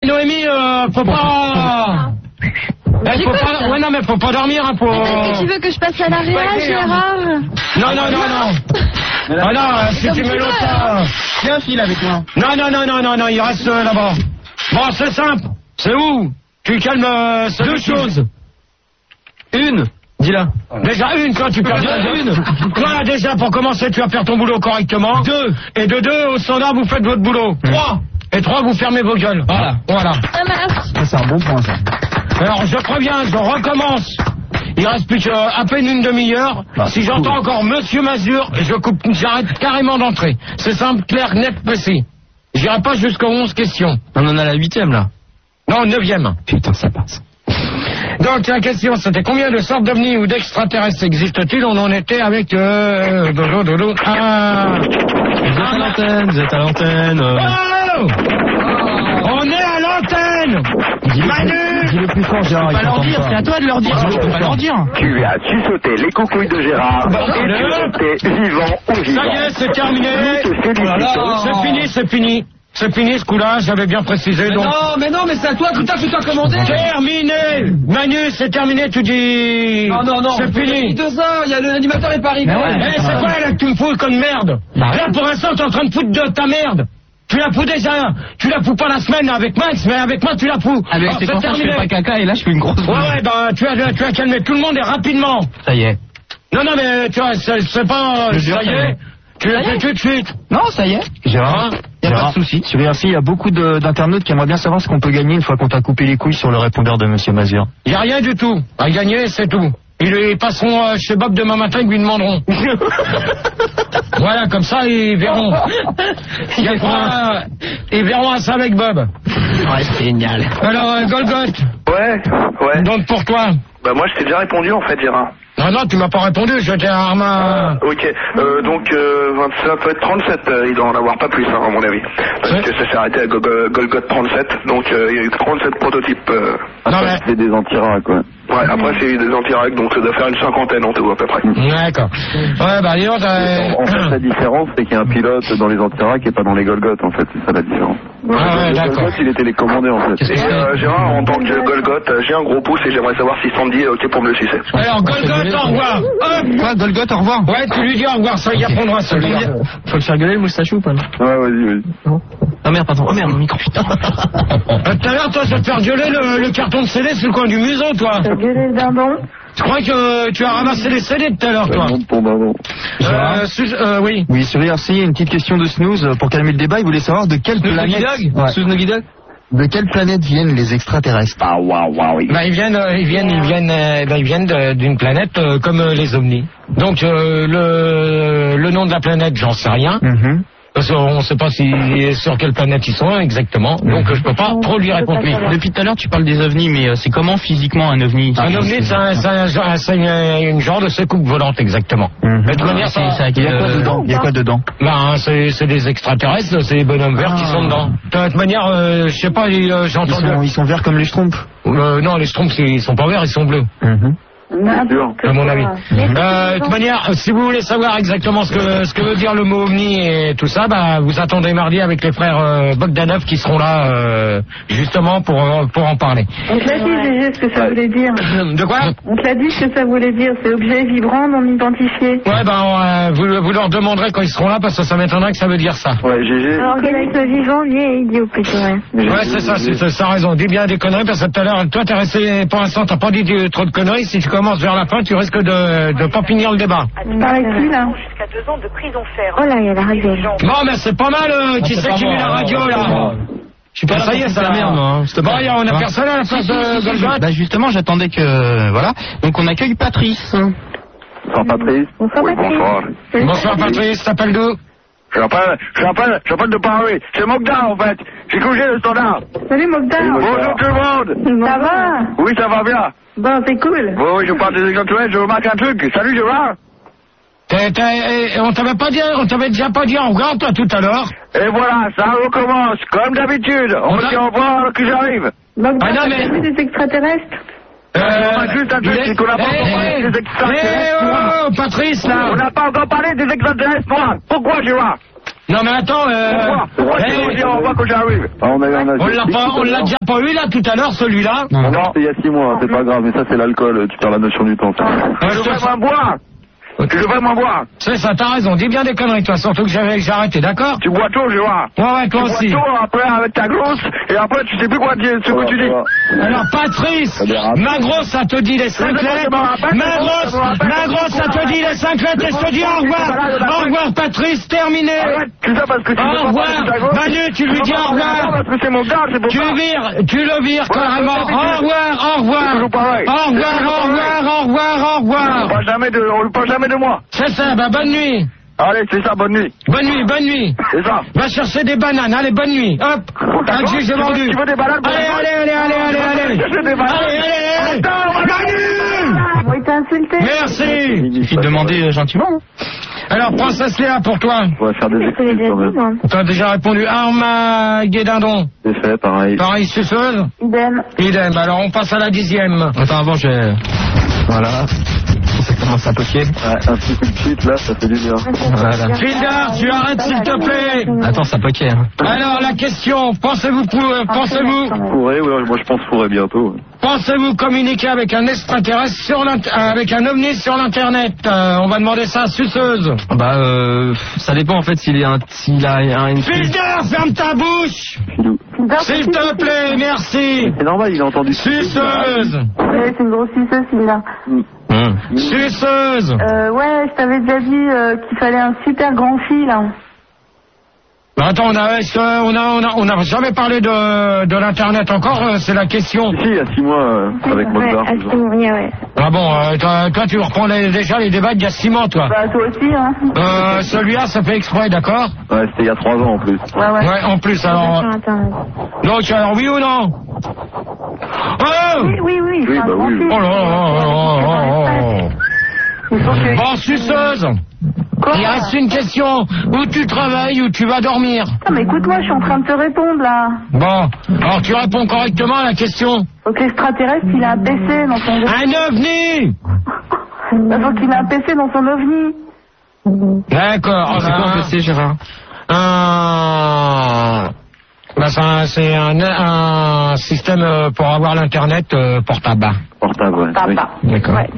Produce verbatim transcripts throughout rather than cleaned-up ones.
Noémie, euh, faut pas... Eh, faut pas... Ouais, non, mais faut pas dormir, hein, faut... Est-ce que tu veux que je passe à la réa, Gérard? Non, non, non, non. Ah non, si tu mets l'autre... Viens un fil avec moi. Non, non, non, non, non, non, il reste euh, là-bas. Bon, c'est simple. C'est où? Tu calmes euh, deux choses. Une. Dis-la. Déjà une, toi, tu perds déjà une. Toi, déjà, pour commencer, tu vas faire ton boulot correctement. Deux. Et de deux, au standard, vous faites votre boulot. Trois. Et trois, vous fermez vos gueules. Voilà. Voilà. Ça marche. C'est un bon point, ça. Alors, je préviens, je recommence. Il reste plus qu'à peine une demi-heure. Bah, si j'entends cool. encore Monsieur Mazur, je coupe, j'arrête carrément d'entrer. C'est simple, clair, net, précis. J'irai pas jusqu'aux onze questions. On en a la huitième, là. Non, neuvième. Putain, ça passe. Donc la question c'était combien de sortes d'ovnis ou d'extraterrestres existent-ils? On en était avec euh, dodo, dodo, ah. Vous êtes à l'antenne, vous êtes à l'antenne. Euh... Oh on est à l'antenne. Manu, dis le plus fort, Gérard. Pas leur dire, c'est à toi de leur dire. Je peux pas leur dire. Tu as suçoté les coucouilles de Gérard Bon, et tu le... étais vivant ou vivant. Ça y est, c'est terminé. Nous te félicitons. C'est fini, c'est fini. C'est fini ce coup-là, j'avais bien précisé. Mais donc... non, mais non, mais c'est à toi, tout à tout à commandé. Terminé. Manu, c'est terminé, tu dis... Non, non, non. C'est fini. Deux heures, il y a l'animateur est pas arrivé. Eh, c'est quoi là que tu me fous comme merde? Là, pour l'instant, t'es en train de foutre de ta merde. Tu la fous déjà, tu la fous pas la semaine avec Max, mais avec moi, tu la fous. Avec Alors, tes c'est enfants, je terminé. fais pas caca et là, je fais une grosse. Ouais, ouais, bah, tu as, tu as calmé tout le monde et rapidement. Ça y est. Non, non, mais tu vois, c'est, c'est pas... Je jure, ça y ça y est. est. Tu l'as fait tout de suite. Non, ça y est. Gérard, Y a pas Gérard, de souci. Sur I R C, il y a beaucoup de- d'internautes qui aimeraient bien savoir ce qu'on peut gagner une fois qu'on t'a coupé les couilles sur le répondeur de Monsieur Mazur. Il n'y a rien du tout. À gagner, c'est tout. Ils, ils passeront euh, chez Bob demain matin, ils lui demanderont. Voilà, comme ça, ils verront. Il y a pas, ils verront ça avec Bob. Ouais, c'est génial. Alors, euh, Golgoth, Ouais, ouais. donc pour toi. Bah moi je t'ai déjà répondu en fait, Gérard. Non, non, tu m'as pas répondu, j'étais à Arma. Ok, euh, donc euh, vingt, ça peut être trente-sept, euh, il doit en avoir pas plus hein, à mon avis. Parce Ouais. que ça s'est arrêté à Go- Go- Golgoth trente-sept, donc euh, il y a eu trente-sept prototypes. Euh... Non, mais... C'est des anti-rats, quoi. Ouais, après c'est des anti-racks, donc ça doit faire une cinquantaine en tout à peu près. D'accord. Ouais, bah, dis donc, t'as... En fait, la différence, c'est qu'il y a un pilote dans les anti-racks et pas dans les Golgoth, en fait. C'est ça la différence. Ah ouais, les d'accord. Golgoth, il est télécommandé, en fait. Et euh, Gérard, en tant que Golgoth, euh, j'ai un gros pouce et j'aimerais savoir si Sandy est ok pour me le sucer. Alors, Golgoth, au revoir. Hop. Quoi, Golgoth, au revoir. Ouais, tu lui dis au revoir, ça y répondra celui-là. Faut le faire gueuler le moustachu ou pas? Ouais, vas-y, vas-y. Ah merde, pardon. Oh merde, mon micro, putain. Euh, Tout à l'heure, toi, ça te faire gueuler le, le carton de C D sur le coin du museau, toi. Gueuler le dindon. Je crois que tu as ramassé les C D tout à l'heure, toi. Monte ton dindon. Euh, su- euh, oui. Oui, sur I R C, une petite question de snooze euh, pour calmer le débat. Il voulait savoir de quelle planète, Ouais. Sous Nogidog. de quelle planète viennent les extraterrestres. Ah, waouh, waouh. Bah, ils viennent, euh, ils viennent, ils viennent, euh, bah, ils viennent de- d'une planète euh, comme euh, les ovnis. Donc euh, le le nom de la planète, j'en sais rien. Mhm. Parce qu'on ne sait pas si, sur quelle planète ils sont exactement. Donc je peux pas trop lui répondre. lui. Depuis tout à l'heure, tu parles des ovnis, mais euh, c'est comment physiquement un ovni? Un ovni, c'est un, c'est un genre- c'est une, une genre de secoupe volante exactement. Mhm. Mais de toute manière, c'est- ça- c'est Il y a quoi Euh, dedans Il y a quoi dedans Bah, hein, c'est c'est des extraterrestres, c'est des bonhommes verts qui sont dedans. De toute manière, euh, je sais pas, ils, euh, j'ai ils entendu. sont, ils sont verts comme les schtroumpfs. Euh, non, les Schtroumpfs, c'est- ils sont pas verts, ils sont bleus. Mhm. À mon avis. Euh, de toute manière, si vous voulez savoir exactement ce que ce que veut dire le mot ovni et tout ça, bah vous attendez mardi avec les frères euh, Bogdanov qui seront là euh, justement pour euh, pour en parler. On te l'a dit, Gégé, ce que ça voulait dire. De quoi? On te l'a dit ce que ça voulait dire. C'est objet vibrant non identifié. Ouais, ben euh, vous vous leur demanderez quand ils seront là parce que ça m'étonnerait que ça veut dire ça. Ouais, G G. Organisme vivant lié et idiot plutôt, ouais. Ouais, c'est ça, c'est ça, ça a raison. Dis bien des conneries parce que tout à l'heure, toi t'es resté pour l'instant, t'as pas dit de- trop de conneries. Si tu commences vers la fin, tu risques de de pas finir le débat. Tu parles avec qui, là? Jusqu'à deux ans de prison ferme. Oh là, il y a la radio. Bon, mais c'est pas mal. euh, qui c'est qui met la radio là? Je suis pas Ça y est, c'est la merde, moi. Bon, y a- on a personne à la place de Golgoth. Bah justement, j'attendais que... Voilà. Donc on accueille Patrice. Bonsoir, Patrice. Bonsoir, Oui, Patrice. bonsoir. Salut, Bonsoir Patrice, t'appelles d'où? Je rappelle, je rappelle, je rappelle de parler. C'est Mogda en fait. J'ai couché le standard. Salut, Mokhtar. Bonjour tout le monde. Ça va? Oui, ça va bien. Bon, c'est cool. Oui, oui, je parle des extraterrestres, je remarque un truc. Salut Gérard. T'es- t'es- eh, on t'avait pas dit, on t'avait déjà pas dit au revoir toi tout à l'heure. Et voilà, ça recommence, comme d'habitude. On On se a- dit au revoir alors que j'arrive. Mokhtar, Ah, non, mais- t'as vu des extraterrestres? Euh, on a juste un truc, c'est qu'on n'a pas encore parlé des extraterrestres noirs. oh, Patrice là. On n'a pas encore parlé des extraterrestres noirs. Pourquoi Gérard? Non mais attends, euh... Au revoir, eh, je vais dire au revoir quand j'arrive. Ah, on a eu un on l'a pas, on l'a déjà pas eu là tout à l'heure celui-là. Non, non, c'était il y a six mois, c'est pas grave, mais ça c'est l'alcool, tu perds la notion du temps. Ça. Euh, Je je te- devrais m'en boire. Tu devrais m'en boire. C'est ça, t'as raison, dis bien des conneries toi, surtout que j'avais j'ai arrêté, d'accord? Tu bois tout, je vois. Ouais, ouais, toi Tu aussi. bois tout, après avec ta grosse, et après tu sais plus quoi dire, ce que tu dis. Alors Patrice, ma grosse, ça te dit les cinq Je sais pas, lettres. je me rappelle, Ma je me grosse, rappelle, ma je me grosse, ça te rappelle. dit les cinq lettres et je te dis au revoir. Au revoir Patrice, terminé. Arrête, tu sais parce que tu Au veux pas revoir. parler de ta grosse. Manu, tu lui veux dis pas au parler de ta revoir. grosse Parce que c'est mon gars, c'est pour Tu ça. vires, tu le vires Voilà, carrément. c'est Au toujours- revoir, au revoir. c'est toujours pareil. Au revoir, C'est toujours au revoir, pareil. au revoir, au On revoir. ne parle jamais de, on ne parle jamais de moi. C'est ça, bah bonne nuit. Allez, c'est ça, bonne nuit. Bonne nuit, bonne nuit. C'est ça. Va chercher des bananes, allez, bonne nuit. Hop, D'accord, un jus, j'ai tu veux- vendu. tu veux des bananes pour Allez, la allez, allez, allez, allez, allez. chercher des bananes. Allez, allez, allez. Attends, Manu. Bon, il t'a insulté. Merci. Il suffit de demander euh, gentiment. hein. Alors, princesse Léa, pour toi. On va faire des Je te l'ai excuses déjà quand dit, même. moi. Tu as déjà répondu Armageddon. C'est fait, pareil. Pareil, suceuse. Idem. Idem. Alors, on passe à la dixième. Attends, avant, je vais... Voilà. Ça commence à poquer. Ouais, un petit coup de cheat là, ça fait du bien. Voilà. Fildar, tu arrêtes, s'il te plaît. Attends, ça poquait. Hein. Alors, la question. Pensez-vous, pou- euh, pensez-vous, Fourré, ouais, moi je pense fourré bientôt. pensez-vous communiquer avec un extraterrestre sur l'int- euh, avec un ovni sur l'internet? Euh, on va demander ça à suceuse. Bah, euh, ça dépend en fait s'il est un, s'il a un, une... Fildar, ferme ta bouche. Filou. S'il te plaît, merci. C'est normal, il a entendu. Suceuse. Ouais, c'est une grosse suceuse, celui-là. Mmh. Suceuse. Euh, ouais, je t'avais déjà dit euh, qu'il fallait un super grand fil. Hein. Bah, attends, on a, est-ce que on a, on a, on n'a jamais parlé de, de l'internet encore, euh, c'est la question. Si, il y a six mois, euh, avec Ouais, Mozart. à toujours. ce moment-là, ouais. Ah bon, euh, toi, toi, tu reprends les- déjà les débats d'il y a six mois, toi. Bah, toi aussi, hein. Euh, celui-là, ça fait exprès, d'accord? Ouais, c'était il y a trois ans en plus. Ouais, ouais. Ouais, en plus, alors. Sur Internet. Donc, alors, oui ou non? Oh! Oui, oui, oui. Oui, c'est un bah grand oui. fil. Oh là là là là là là. Il faut que... Bon, suceuse, Quoi? il reste une question. Où tu travailles, où tu vas dormir? Non, mais écoute-moi, je suis en train de te répondre, là. Bon, alors tu réponds correctement à la question. Faut que l'extraterrestre, il a un P C dans son... Un ovni! Bah, faut qu'il ait un P C dans son ovni. D'accord. C'est quoi un P C, Gérard? Un... Bah, c'est un, c'est un, un système euh, pour avoir l'internet euh, portable. Portable, ouais. Papa. Oui. D'accord. Ouais.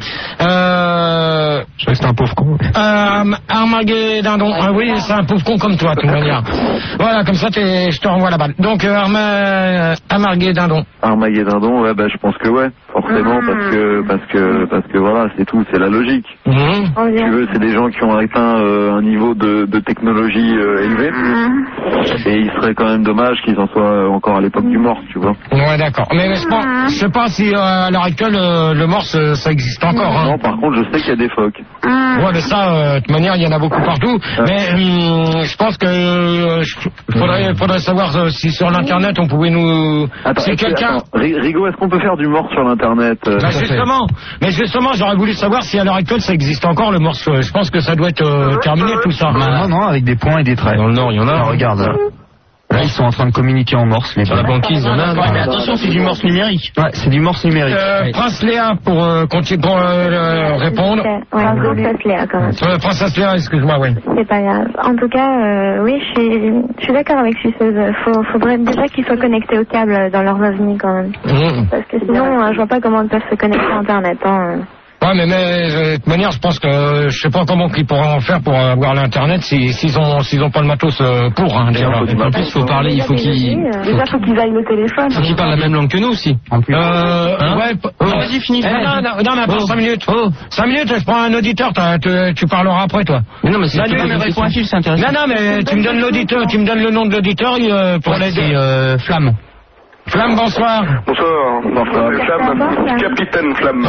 Euh... Je crois que c'était un pauvre con. Euh, Armageddon. Ah oui, c'est un pauvre con comme toi, de toute manière. Voilà, comme ça, t'es- je te renvoie la balle. Donc, euh, Arma... Armageddon. Armageddon, ouais, bah je pense que ouais, forcément, Mmh. parce que, parce que, parce que voilà, c'est tout, c'est la logique. Mhm. On Si tu vient. veux, c'est des gens qui ont atteint euh, un niveau de, de technologie euh, élevé, Mmh. et il serait quand même dommage qu'ils en soient encore à l'époque du morse, tu vois. Ouais, d'accord. Mais, mais je pense- je sais pas si euh, à l'heure actuelle, euh, le morse, euh, ça existe encore. Hein. Non, par contre, je sais qu'il y a des phoques. Ouais, mais ça, euh, de toute manière, il y en a beaucoup partout. Mais hum, je pense que euh, je- faudrait, faudrait savoir euh, si sur l'internet on pouvait nous. Attends, si est-ce que- quelqu'un. attends, Ri- Rigo, est-ce qu'on peut faire du morse sur l'internet euh, Bah, justement, mais justement, j'aurais voulu savoir si à l'heure actuelle ça existe encore le morse. Je pense que ça doit être euh, terminé tout ça. Non, non, avec des points et des traits. Dans le Nord, il y en a. Alors, regarde, là. Là, ils sont en train de communiquer en morse, les Sur la deux. banquise, il y en a. Ouais, mais attention, c'est du morse numérique. Ouais, c'est du morse numérique. Euh, Oui. Prince Léa pour, euh, conti- pour euh, euh, répondre. Ouais, un gros fait Léa quand même. Euh, Princesse Léa, excuse-moi, oui. C'est pas grave. En tout cas, euh, oui, je suis, je suis d'accord avec Suceuse. Faut, faudrait déjà qu'ils soient connectés au câble dans leurs ovnis quand même. Mhm. Parce que sinon, euh, je vois pas comment ils peuvent se connecter à Internet. Hein. Ouais, mais, mais euh, de toute manière, je pense que euh, je sais pas comment ils pourront en faire pour avoir l'internet si- s'ils ont s'ils ont pas le matos euh, pour. Hein, déjà. faut du En plus, il faut parler, il faut qu'il Déjà, faut qu'ils aillent le téléphone. faut qu'il parle la même langue que nous aussi. En plus. Euh, Hein ouais. p- Oh, vas-y, finis. Eh, non, non, non, mais attends, Oh. cinq minutes. Oh. Cinq minutes, je prends un auditeur, t'as- tu, tu parleras après, toi. Mais non, mais c'est Salut, tout mais à fait réponds à facile, c'est intéressant. Non, non, mais tu me donnes l'auditeur, tu me donnes le nom de l'auditeur euh, pour Ouais, l'aider. c'est euh, Flamme. Flamme, bonsoir. Bonsoir. Bonsoir. Flamme. Capitaine Flamme.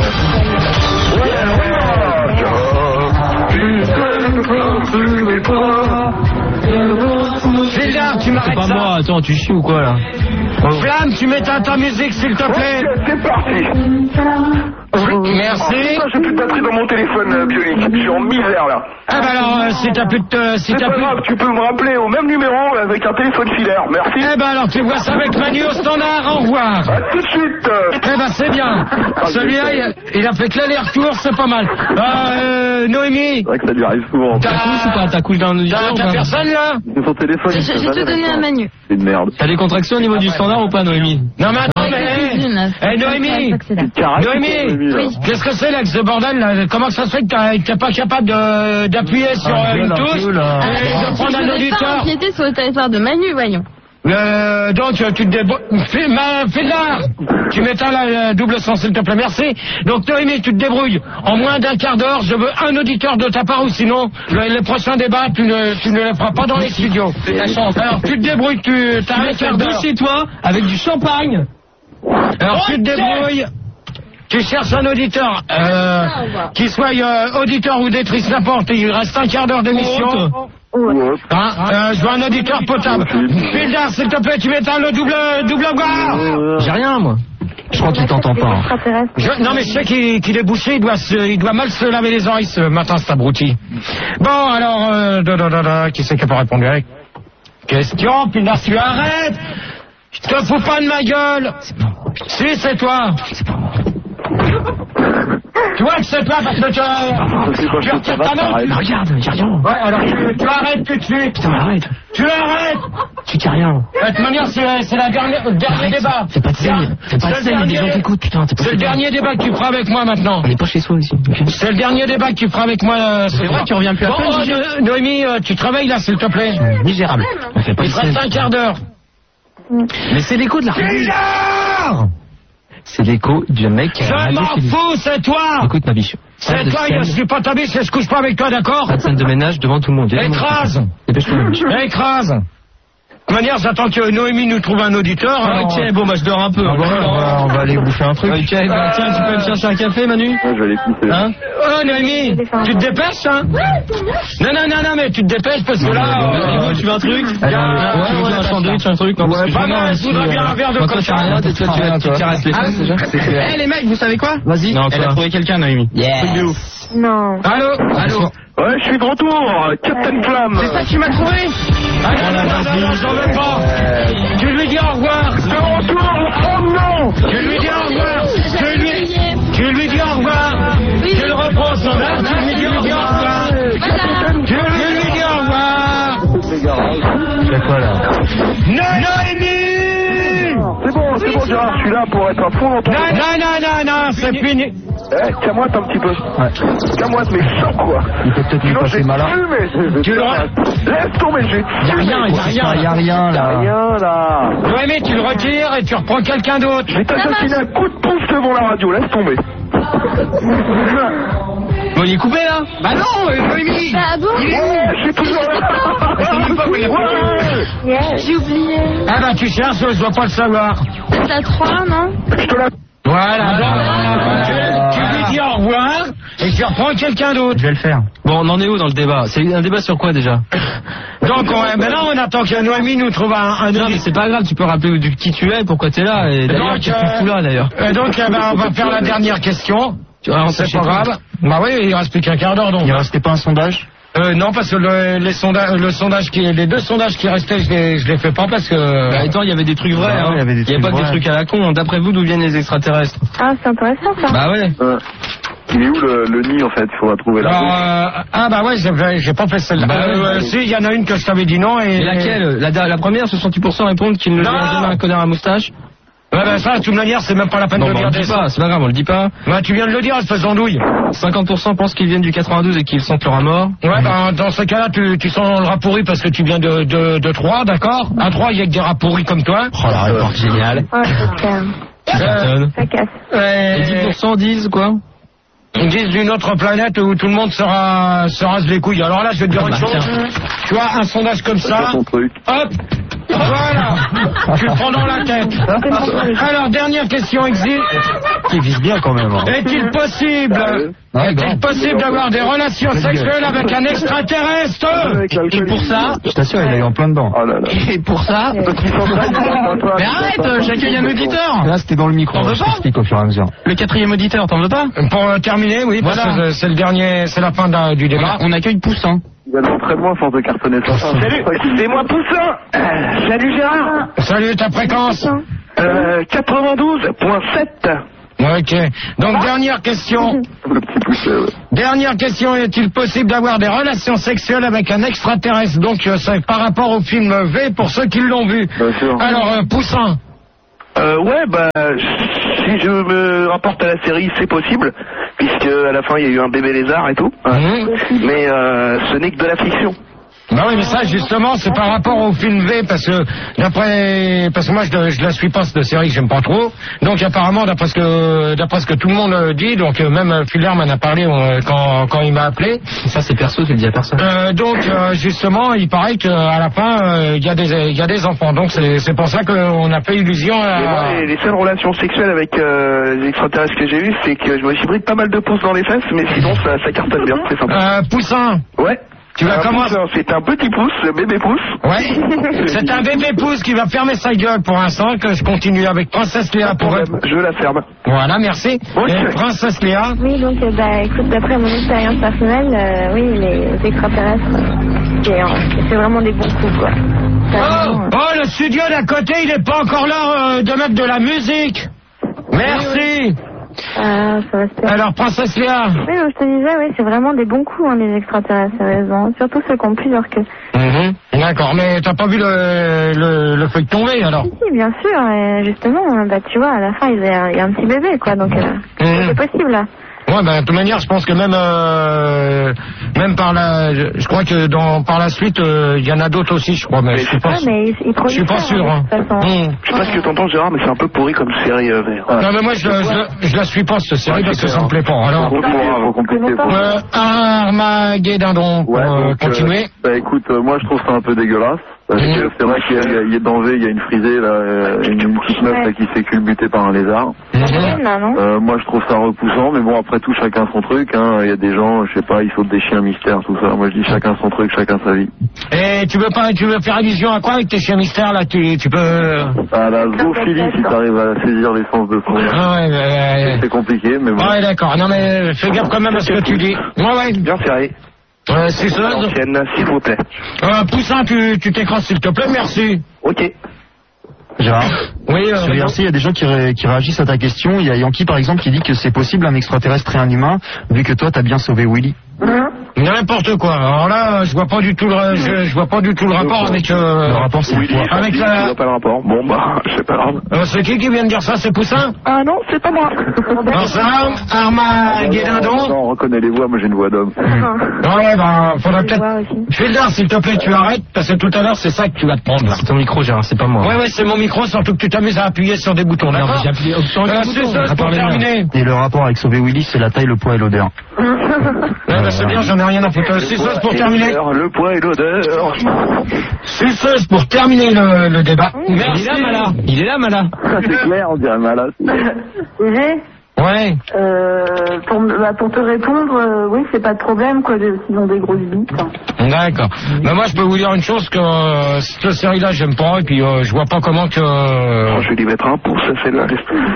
Gilda, Bernard, tu m'arrêtes ça. C'est pas moi, attends, tu chies ou quoi là? Flamme, tu mets ta, ta musique s'il te plaît. Ok, c'est parti. Merci. Oh, putain, j'ai plus de batterie dans mon téléphone euh, bionique. Je suis en misère là. Ah bah alors, euh, si t'as plus de... Euh, si C'est t'as pas plus... grave, tu peux me rappeler au même numéro avec un téléphone filaire. Merci. Eh ben alors, tu vois ça avec Manu au standard, au revoir. À tout de suite. Eh ben c'est bien. Celui-là, il, il a fait que l'aller-retour, c'est pas mal. Euh, Noémie. C'est vrai que ça lui arrive souvent. T'as couche ou pas? T'as couche dans le T'as t'as personne là? C'est son téléphone. Je je vais te donner un Manu. C'est une merde. T'as des contractions au niveau du standard ou pas, Noémie? Non mais attends, mais... Eh Noémie. Noémie. Oui. Qu'est-ce que c'est là que ce bordel là? Comment ça se fait que t'as- t'es pas capable de- d'appuyer sur Ah, euh, une gueule un touche peu, là. et de prendre un Je vais pas auditeur? empiéter sur le territoire de Manu, voyons. Euh, donc tu te débrouilles. Fais, ma- fais de l'art. Tu m'éteins la, la double sens s'il te plaît, merci. Donc Noémie, tu te débrouilles. En moins d'un quart d'heure, je veux un auditeur de ta part ou sinon le, les prochains débats, tu ne, tu ne les feras pas dans les studios. C'est ta chance. Alors tu te débrouilles, tu as un quart d'heure chez toi avec du champagne. Alors tu te débrouilles. Tu cherches un auditeur, euh, qui soit euh, auditeur ou auditrice n'importe, il reste un quart d'heure d'émission. Hein, euh, je veux un auditeur potable. Pildar, s'il te plaît, tu m'éteins le double, double voix. J'ai rien, moi. Je crois qu'il t'entend pas. Je- non mais je sais qu'il qu'il est bouché, il doit, se, il doit mal se laver les oreilles ce matin, cet abruti. Bon alors, euh, da, da, da, da, qui c'est qui n'a pas répondu avec? Question, Pildar, tu arrêtes. Je te fous pas de ma gueule. Si, c'est toi. Tu vois que c'est toi parce que tu tu retires ta main. Regarde, y'a rien. Ouais, alors tu, tu arrêtes tout de suite. Putain, arrête. Tu arrêtes. Tu dis rien. De toute manière, c'est c'est la dernière, le dernier débat. Fais pas de scène. Fais pas de C'est le scène, les gens dernier- t'écoutent, putain. T'es pas C'est le chez toi. dernier débat que tu feras avec moi maintenant. On est pas chez soi ici. ok C'est le dernier débat que tu feras avec moi. euh, ce C'est soir. vrai, tu reviens plus à Bon, peine, oh, Gigi. euh, Noémie, euh, tu travailles là, s'il te plaît. Misérable. On fait pas Il de te reste scène. un quart d'heure. Mais c'est l'écho de la radio. Bizarre. C'est l'écho du mec qui a la Je radio m'en chez lui. fous, c'est toi. Écoute ma biche. Pas C'est de toi, scène, je suis pas ta biche, je couche pas avec toi, d'accord? Pas de scène de ménage devant tout le monde. Écrase. Dépêche-toi, ma biche. Écrase. De toute manière, j'attends que Noémie nous trouve un auditeur. alors- Ok, bon bah je dors un peu. Ah, bon, on va- on va aller bouffer un truc. Ok, bah tiens, tu peux me chercher un café, Manu? Ouais, je vais aller pisser. Hein? Oh Noémie, tu te dépêches hein? Non, non, non, non, mais tu te dépêches parce que là... euh, Tu veux un truc? Ouais, Tu veux ouais, un sandwich, un truc? Non, parce que pas je mal, vraiment, je voudrais si, bien euh, un verre de toi, toi, coca. t'as rien, toi, tu vas- tu caresses les fesses déjà? Eh les mecs, vous savez quoi? Vas-y. Non, Elle a toi. trouvé quelqu'un, Noémie. Truc de ouf. Non. Allô? Allô? Ouais, je suis de retour. Captain Flamme. C'est ça qui m'a trouvé? Ah, non, non, non, non, non, j'en veux pas. Tu lui dis au revoir. De retour. Oh non. Tu lui dis au revoir. Tu lui, tu lui dis au revoir. Tu le reprends son âme. Tu lui dis au revoir. Tu lui dis au revoir. C'est quoi là? Noémie! C'est bon, c'est bon, Gérard. Je suis là pour être à fond dans ton. Non, non, non, non, non, c'est fini. Eh, calme-moi un petit peu. Calme-moi, mais chaud quoi. Il peut peut-être lui Sinon, passer j'ai malin. fumé. Tu le Laisse tomber, j'ai. Y'a rien, y'a rien. Y'a rien Y'a là. rien là. Noémie, tu le retires et tu reprends quelqu'un d'autre. Je vais t'assassiner un coup de pouce devant la radio, laisse tomber. Bon, il est coupé là? Bah non, euh, Noémie. Ah bon? Ouais, je suis toujours là. C'est même pas où il a Ouais. Yeah, j'ai oublié. Ah bah tu cherches, je dois pas le savoir. C'est à trois, non? Je te la. Voilà, bon, tu, tu lui dis au revoir et tu reprends quelqu'un d'autre. Je vais le faire. Bon, on en est où dans le débat? C'est un débat sur quoi déjà? Donc on, maintenant on attend que Noémie nous trouve un, un Non, mais auditeur. c'est pas grave, tu peux rappeler du qui tu es, pourquoi t'es là, et d'ailleurs, Donc, qu'est-ce que tu fous là d'ailleurs? euh, donc eh ben, on va faire la dernière question. Tu vas rentrer C'est chez pas toi. grave. Bah oui, il reste plus qu'un quart d'heure donc. Il restait pas un sondage? Euh, non, parce que le, les sondages, le sondage qui, les deux sondages qui restaient, je les, je les fais pas parce que. Bah, attends, il y avait des trucs vrais, Bah hein. ouais, il y avait des Il y a trucs pas que des vrais. trucs à la con. D'après vous, d'où viennent les extraterrestres? Ah, c'est intéressant ça. Bah ouais. Euh, Il est où le, le nid en fait? Il faudra trouver la Alors, bouche. euh, ah bah ouais, j'ai, j'ai pas fait celle-là. Bah Euh, ouais, euh, ouais. si, il y en a une que je t'avais dit non et. Et laquelle? La, la première, soixante-dix pour cent répondent qu'ils ne Non. verront jamais un connard à moustache. Ouais, bah ça, de toute manière, c'est même pas la peine Non, de bah, le on dire. le dit des- pas, c'est pas grave, on le dit pas. Ouais, tu viens de le dire, espèce d'andouille. cinquante pour cent pensent qu'ils viennent du quatre-vingt-douze et qu'ils sentent leur à mort. Ouais, bah, dans ce cas-là, tu, tu sens le rat pourri parce que tu viens de, de, de Troyes, d'accord? À Troyes, il y a que des rats pourris comme toi. Oh la réponse géniale. Oh, c'est clair. Personne. Ça casse. Euh, Et dix pour cent disent quoi? Ils disent d'une autre planète où tout le monde sera, se rase les couilles. Alors là, je vais te dire Ah, une bah, chose. tiens. Tu vois, un sondage comme ça, Ton truc. hop, Voilà. Tu le prends dans la tête. Alors, dernière question, Exil. Qui vise bien quand même. Hein. Est-il possible, est-il possible d'avoir des relations sexuelles avec un extraterrestre? Et pour ça, Je t'assure, il a eu en plein dedans. Oh là là. et pour ça, mais arrête, j'accueille un auditeur. Là, c'était dans le micro. T'en veux Je pas t'explique au fur et à mesure. Le quatrième auditeur, t'en veux pas? Pour euh, terminer, oui, parce Voilà. que c'est le dernier, c'est la fin d'un- du débat. On accueille Poussin. Il y a de l'entraînement à force de cartonner ça. Salut, c'est moi Poussin. Euh, Salut Gérard. Salut, ta fréquence. Euh, quatre-vingt-douze virgule sept. Ok. Donc, dernière question. Le petit poussé, ouais. Dernière question, est-il possible d'avoir des relations sexuelles avec un extraterrestre? Donc, euh, c'est par rapport au film V pour ceux qui l'ont vu. Bien sûr. Alors, euh, Poussin. Euh, ouais, bah, si je me rapporte à la série, c'est possible, puisque à la fin il y a eu un bébé lézard et tout. Mhm. Mais euh, ce n'est que de la fiction. Bah oui, mais ça, justement, c'est par rapport au film V, parce que, d'après, parce que moi, je, je la suis pas, cette série, j'aime pas trop. Donc, apparemment, d'après ce que, d'après ce que tout le monde euh, dit, donc, euh, même euh, Fuller m'en a parlé euh, quand, quand il m'a appelé. Ça, c'est perso, tu le dis à personne. Euh, donc, euh, justement, il paraît qu'à la fin, euh, il y a des, il y a des enfants. Donc, c'est, c'est pour ça qu'on a fait illusion à... Et moi, les, les seules relations sexuelles avec euh, les extraterrestres que j'ai eues, c'est que je me suis pris pas mal de pouces dans les fesses, mais sinon ça, ça cartonne bien, c'est sympa. Euh, Poussin. Ouais. Tu vas Un comment pouce, c'est un petit pouce, le bébé pouce. Ouais. C'est un bébé pouce qui va fermer sa gueule pour l'instant, que je continue avec Princesse Léa pour elle. Je la ferme. Voilà, merci. Ok. Et Princesse Léa. Oui, donc, euh, bah, écoute, d'après mon expérience personnelle, euh, oui, les extraterrestres, euh, c'est, euh, c'est vraiment des bons coups, quoi. Ça, Oh, vraiment, euh, oh, le studio d'à côté, il n'est pas encore là euh, de mettre de la musique. Merci. ah, ça va se faire. Alors, Princesse Léa. Oui, donc, je te disais, oui, c'est vraiment des bons coups, hein, les extraterrestres, sérieusement. Surtout ceux qui ont plusieurs queues. Mhm. D'accord, mais t'as pas vu le, le, le feuille tomber alors? Si, si, bien sûr, et justement, bah, tu vois, à la fin, il y a, il y a un petit bébé, quoi, donc, euh, Mhm. c'est possible, là. Ouais, ben, de toute manière, je pense que même, euh, même par la, je, je crois que dans, par la suite, il euh, y en a d'autres aussi, je crois, mais je suis pas, Ouais, mais il, il je suis pas sûr, hein. de toute façon. Mhm. Je sais pas ce que t'entends Gérard, mais c'est un peu pourri comme série euh, vert. Non, mais moi, je, je, je la suis pas, cette série, Ouais, parce que c'est ça me plaît pas. Alors, Trop trop compliqué. pour- euh, Armageddon, pour Ouais, euh, donc, continuer. euh, bah écoute, euh, moi je trouve ça un peu dégueulasse. Parce Mhm. que c'est vrai qu'il y a, il y a- il y a danger, il y a une frisée, là, euh, une, une petite meuf là, qui s'est culbutée par un lézard. Mhm. Là, non Euh, moi je trouve ça repoussant, mais bon après tout chacun son truc, hein. Il y a des gens, je sais pas, ils sautent des chiens mystères, tout ça. Moi je dis chacun son truc, chacun sa vie. Et tu veux pas, tu veux faire allusion à quoi avec tes chiens mystères là? Tu, tu peux. À la zoophilie, si t'arrives à saisir l'essence de son. Ah ouais, ouais, C'est compliqué, mais bon. ouais, d'accord. Non mais fais gaffe quand même à ce que tu dis. Ouais, ouais. Bien serré. Euh, c'est ça. L'ancienne, s'il vous plaît. Euh, Poussin, tu, tu t'écrases s'il te plaît, merci. Ok. Gérard, Oui, euh, sur I R C, il y a des gens qui, ré- qui réagissent à ta question. Il y a Yankee, par exemple, qui dit que c'est possible un extraterrestre et un humain, vu que toi, t'as bien sauvé Willy. n'importe quoi. Alors là, je vois pas du tout le, je, je vois pas du tout le rapport avec. Euh, Le rapport, c'est Oui, quoi avec Je la. vois pas le rapport. Bon bah, c'est pas grave. Euh, c'est qui qui vient de dire ça? C'est Poussin? Ah non, c'est pas moi. Alors ça, Armageddon. Non, on reconnaît les voix, moi j'ai une voix d'homme. Ouais, ben, faudra Je vais voir peut-être. aussi. Fais-le, s'il te plaît, tu arrêtes, parce que tout à l'heure, c'est ça que tu vas te prendre, là. C'est ton micro, Gérard, c'est pas moi. Ouais, ouais, c'est mon micro, surtout que tu t'amuses à appuyer sur des boutons, d'accord? j'ai appuyé option Euh, c'est ça, pour terminer. Et le rapport avec sauver Willy, c'est la taille, le poids et l'odeur. Ouais, bah, c'est bien, j'en ai rien à foutre. Suceuse pour terminer. Le poids et l'odeur. Suceuse pour terminer le, le débat. Merci. Il est là, Mala. Il est là, Mala. C'est clair, on dirait malade. J'ai, Ouais. euh, pour, me- bah, pour te répondre, euh, oui, c'est pas de problème, quoi, de- s'ils ont des grosses bites. D'accord. Mais moi, je peux vous dire une chose, que euh, cette série-là, j'aime pas, et puis euh, je vois pas comment que... Oh, Euh, je vais lui mettre un pouce, ça c'est là.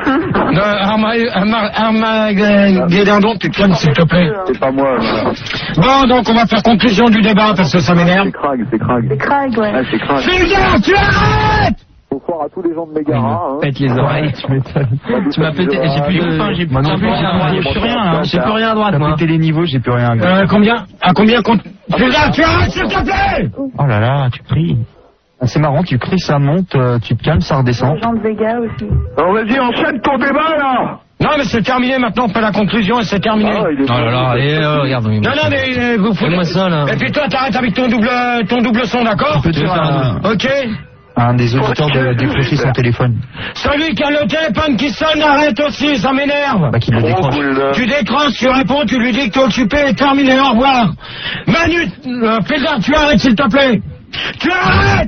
Armageddon, tu te calmes, s'il te plaît. C'est pas moi. voilà. Bon, donc on va faire conclusion du débat, parce que ça m'énerve. C'est Krag, c'est Krag. C'est craig, ouais. Ah, c'est Krag. Fulgure, tu arrêtes! Bonsoir à tous les gens de Mégara. Hein. Pète les oreilles, tu m'étonnes. Tu m'as pété, j'ai plus de... J'ai Moi non plus, j'ai plus rien, hein. J'ai plus rien à droite, T'as moi. pété les niveaux, j'ai plus rien. Euh, combien? À combien compte? Fulgure, tu arrêtes, s'il te plaît! Oh là là, tu cries. Ah, c'est marrant, tu cries, ça monte, euh, tu te calmes, ça redescend. Jean de Vega aussi. Alors vas-y, enchaîne ton débat là. Non, mais c'est terminé maintenant, on fait la conclusion et c'est terminé. Ah, il est Oh là là, allez, euh, regarde. Non, non, mais euh, vous foutez. Fais-moi ça, là. Et puis toi, t'arrêtes avec ton double, ton double son, d'accord? Tu peux te faire un- Ok. Un des auditeurs de décrocher son téléphone. Celui qui a le téléphone qui sonne, arrête aussi, ça m'énerve. Bah, qu'il le Trop décroche. cool. là. Tu décroches, tu réponds, tu lui dis que t'es occupé et terminé, au revoir. Manu, euh, Fulgure, tu arrêtes s'il te plaît. Tu arrêtes.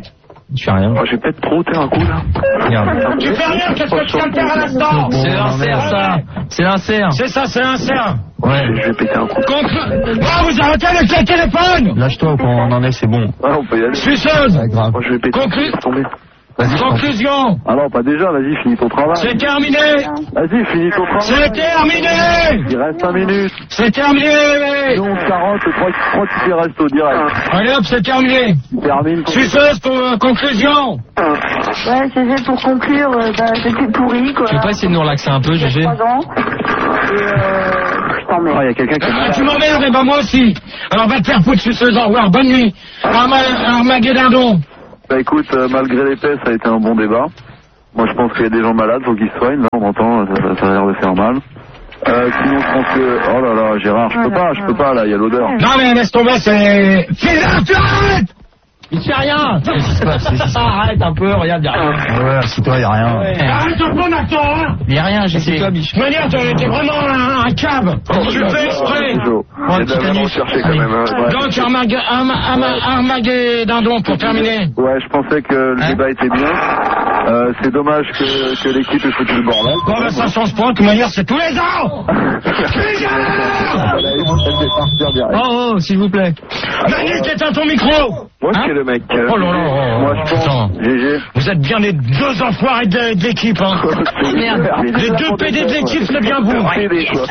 Je fais rien. Oh, j'ai peut-être trop ôté un coup là. Regarde. Tu fais rien, qu'est-ce que tu viens de faire à l'instant? C'est l'insert, ça. C'est l'insert. C'est ça, c'est l'insert. Ouais, je vais péter un coup. Conclu... Oh, vous arrêtez avec le téléphone! Lâche-toi, quand on en est, c'est bon. Ah, on peut y aller. Suceuse! Ouais, grave. Moi, je vais péter. Conclu... Laisse tomber. Conclusion! Ah non, pas déjà, vas-y, finis ton travail. C'est terminé! Vas-y, finis ton travail. C'est terminé! Il reste cinq minutes. C'est terminé! onze quarante, je crois que tu fais resto direct. Allez hop, c'est terminé! Termine. ton- Suceuse, pour euh, conclusion! Ouais, G G, pour conclure, euh, bah, c'était pourri, quoi. Tu peux pas essayer de nous relaxer un peu, G G? trois ans. Et euh, je t'emmerde. Ah, il y a quelqu'un qui est Ah, malade. tu m'emmerdes, et ben moi aussi! Alors va te faire foutre, suceuse, au revoir, bonne nuit! Arma- Armageddon! Bah écoute, euh, malgré l'épée, ça a été un bon débat. Moi, je pense qu'il y a des gens malades, faut qu'ils se soignent. Là, on entend, ça, ça, ça a l'air de faire mal. Euh, sinon, je pense que... Oh là là, Gérard, je peux pas, je peux pas, là, il y a l'odeur. Non mais laisse tomber, c'est... Fais là, tu arrêtes! Il fait rien. Qu'est-ce qui se passe? Arrête un peu, regarde, y'a rien. Ouais, si toi, y a rien. Arrête ton bon accent, hein! Y'a rien, G G. De toute manière, t'es t'es vraiment un, un cab! Tu fais exprès! C'est chaud. Oh, un J'ai petit vraiment canus. cherché quand même. hein. Ouais. Donc, Armag- Arma- Arma- Armageddon, pour terminer. Ouais, je pensais que le Hein débat était bien. Euh, c'est dommage que, que l'équipe ait foutu le bordel. Bon, ben, ça change pas, de toute manière, c'est tous les ans! Tous les ans! Elle fait partir direct. Oh, oh, s'il vous plaît. Manu, éteins ton micro! Moi, Hein c'est le mec. euh, Oh là là, oh, Moi, je attends. pense, G G. Vous êtes bien les deux enfoirés de, de l'équipe, hein! Les deux P D de l'équipe, c'est bien vous! P D, quoi.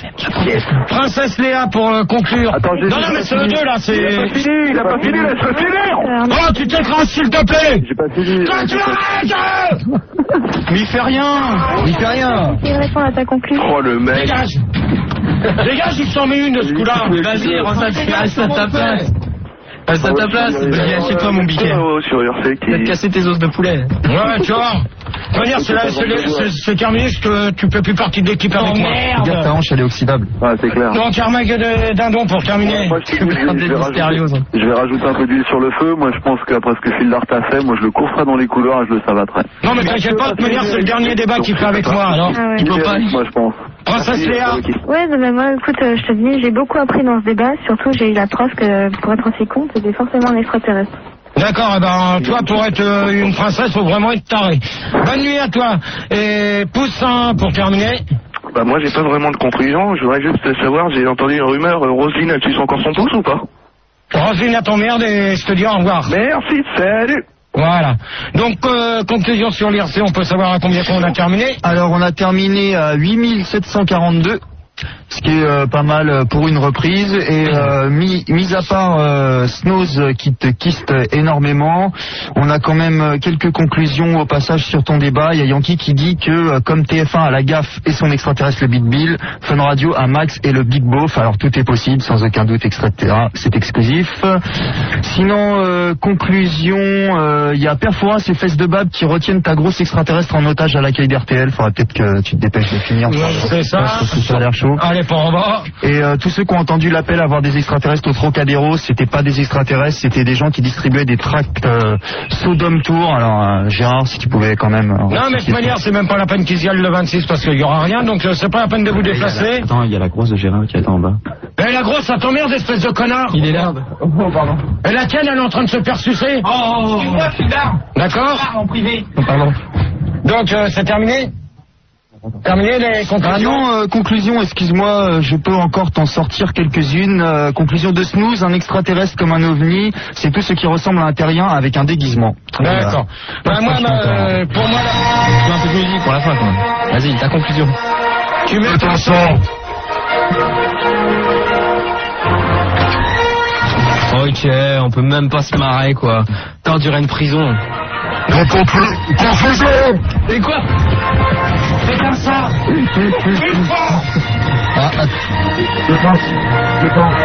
Princesse Léa, pour euh, conclure. Attends, j'ai- non, non, mais c'est eux deux, là, c'est... Il a pas fini, il a pas fini, laisse-le finir! Oh, tu t'écrases, s'il te plaît! J'ai pas fini. Toi, tu arrêtes! Mais il fait rien. Il fait rien. Il répond à ta conclusion. Oh, le mec. Dégage! Dégage, il s'en met une de ce coup-là! Vas-y, Rosa, tu restes à ta place. Reste à ta place. Vas-y, assieds-toi, mon biquet. Oh, sur U R C Tu vas te qui... casser tes os de poulet. Ouais, tu vois. De toute manière, c'est la- c'est le- c'est- c'est terminé, parce que tu peux plus partie de l'équipe avec moi. Regarde ta hanche, elle est oxydable. Ouais, c'est clair. Donc, Armageddon pour terminer. Moi, je, te dis, je, vais- je vais mystérieuse. rajouter, je vais rajouter un peu d'huile sur le feu. Moi, je pense qu'après ce que Phil Dart a fait, moi, je le courserai dans les couloirs et je le savaterai. Non, mais t'inquiète pas, de toute manière, c'est le dernier débat qu'il fait avec moi, alors. Ah ouais. Tu peux pas. Moi, je pense. Princesse Léa. Ouais, bah, moi, écoute, euh, je te dis, j'ai beaucoup appris dans ce débat. Surtout, j'ai eu la preuve que pour être aussi con, c'était forcément un extraterrestre. D'accord, eh ben, toi, pour être euh, une princesse, faut vraiment être taré. Bonne nuit à toi. Et Poussin, pour terminer. Bah, moi, j'ai pas vraiment de conclusion. Je voudrais juste savoir, j'ai entendu une rumeur, euh, Roselyne, elle suce encore son pouce ou pas? Roselyne, à ton merde et je te dis au revoir. Merci, salut! Voilà. Donc, euh, conclusion sur l'I R C, on peut savoir à combien on a terminé. Alors, on a terminé à huit mille sept cent quarante-deux. Ce qui est euh, pas mal pour une reprise. Et euh, mis, mis à part euh, Snows qui te kiste énormément, on a quand même euh, quelques conclusions au passage sur ton débat. Il y a Yankee qui dit que euh, comme T F un a la gaffe et son extraterrestre le Big Bill, Fun Radio a Max et le Big Beauf. Alors tout est possible, sans aucun doute, et cetera. C'est exclusif. Sinon, euh, conclusion, euh, il y a Perfora et Fesses de Bab qui retiennent ta grosse extraterrestre en otage à l'accueil d'R T L. Faudrait peut-être que tu te dépêches de finir. Ouais, c'est ça. Parce que ça a l'air chaud. Allez, pas en bas. Et euh, tous ceux qui ont entendu l'appel à voir des extraterrestres au Trocadéro, c'était pas des extraterrestres, c'était des gens qui distribuaient des tracts euh, Sodome Tour. Alors euh, Gérard, si tu pouvais quand même... Euh, Non, mais de toute manière, c'est même pas la peine qu'ils y aillent le vingt-six parce qu'il y aura rien, donc euh, c'est pas la peine de vous déplacer. Attends, il y a la grosse de Gérard qui attend en bas. Eh, la grosse, ça t'emmerde, espèce de connard. Il est là. Oh, pardon. Et la tienne, elle est en train de se faire sucer. Oh, oh, oh. D'accord. En privé. Oh, pardon. Donc, euh, c'est terminé. Terminé les Ah conclusions. non, euh, conclusion, excuse-moi, euh, je peux encore t'en sortir quelques-unes. Euh, conclusion de Snooze, un extraterrestre comme un ovni, c'est tout ce qui ressemble à un terrien avec un déguisement. D'accord. Bah, moi, bah, euh, pour moi, là, Tu veux un peu de musique pour la fin, quand même. Vas-y, ta conclusion. tu mets ton sang. Ok, on peut même pas se marrer, quoi. T'endurer une prison. Donc, conclu- conclusion. Et quoi? C'est comme ça. Une fois. Ah, ah, Je pense. Je pense.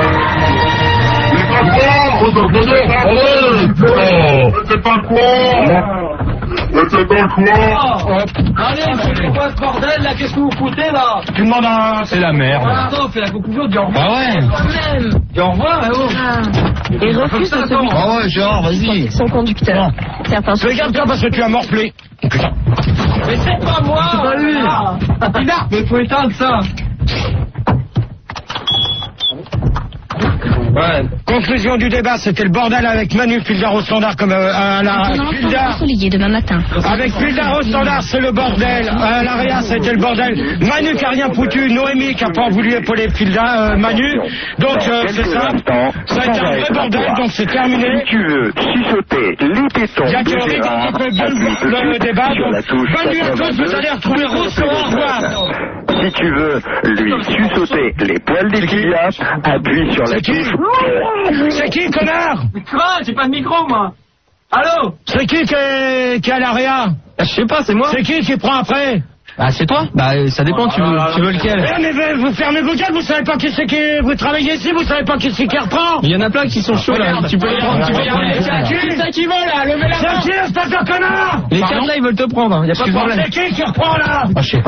C'est pas quoi? C'est pas quoi? Allez, c'est quoi ce bordel, là? Qu'est-ce que vous foutez, là? Tu demandes un... C'est la merde. Attends, fais la conclusion, dis au revoir. Ah ouais. Dis au revoir, eh oh. Ah. Et refuse de se ah ouais, Gérard, vas-y. son conducteur. Certains Fais gaffe, toi, parce que tu as morflé. Putain. Mais c'est pas moi! C'est pas lui! Mais faut éteindre ça! Ouais. Conclusion du débat, c'était le bordel avec Manu Fildar au standard comme euh, à la Fildar. Demain matin. Avec Fildar au standard, c'est le bordel. À l'Aria, c'était le bordel. Manu qui a rien foutu, Noémie qui a pas voulu épauler Fildar, euh, Manu. Donc euh, c'est ça. Ça a été un vrai bordel, donc c'est terminé. Si tu veux chuchoter les tétons Il y a de que Gérard, qui peut bien le débat. Bonne nuit à tous, vous allez retrouver Rousseau, au revoir. Si tu veux lui suçoter les poils des tibias, appuie sur la touche. C'est qui, connard? Mais quoi? J'ai pas de micro, moi. Allô? C'est qui qui est, qui est à l'Aria? Je sais pas, c'est moi. C'est qui qui prend après? Bah c'est toi. Bah ça dépend, tu veux, tu veux lequel? Eh, mais vous fermez vos gueules, vous savez pas qui c'est qui... Vous travaillez ici, vous savez pas qui c'est qui reprend? Il y en a plein qui sont chauds là, tu peux les prendre, tu peux les prendre. C'est ça qui veut là, levez la main. C'est qui, espèce de connard? Les quatre là ils veulent te prendre, y a pas de problème. C'est qui qui reprend là?